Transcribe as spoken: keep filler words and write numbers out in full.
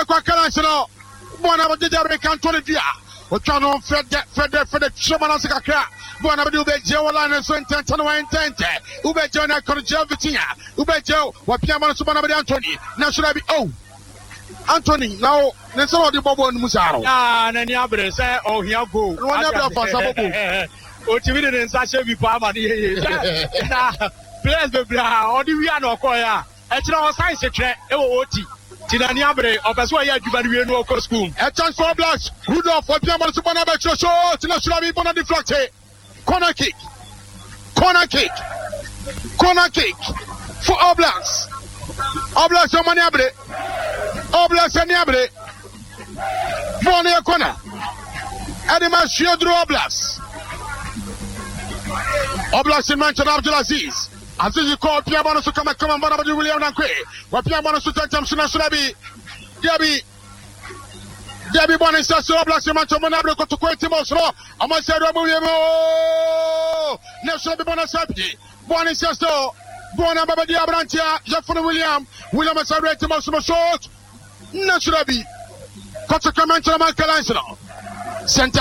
Baba Quacalasino, one of the American twenty dia. Ochano fed that fed that for the Chamanasaka. One of the Ube Jolan and Swenton and Tente. Ube Jonah Corjavitina. Ube Joe, what Piamon Subana Anthony. Now should I be oh Anthony, now let's all the Bobo and Musaro. Ah, and any other say, oh, here go. One of the O T V and Sasha be Pama. Bless the bra, or the Viano Koya. It's not science, it's O T. Tinaniabre, or Paswaya, you know, school. A chance for Blacks. Rudolph, what Piamon Subana Becho, Tinasurabi Bona deflected. Corner kick. Corner kick. Corner kick. For All Blacks. All Blacks on Maniabre. All Blacks and Niabre. Bonnia corner. Adema Shiodro All Blacks. All Blacks in Manchester Abdulaziz. Aziz you call Piabono to come and come and Bonabadi William Nankwe. What Piabono to take them sooner should I be? Debbie. Debbie Bonnie says All Blacks in Manchester Monabro to Quentin Slow. I must say, Rabu. National Bonasati. Bonnie says so. Bonababa Diabrantia. Jeffrey William. William is a red to most short. Naturally. Got to come into the Michael Angelo. Center.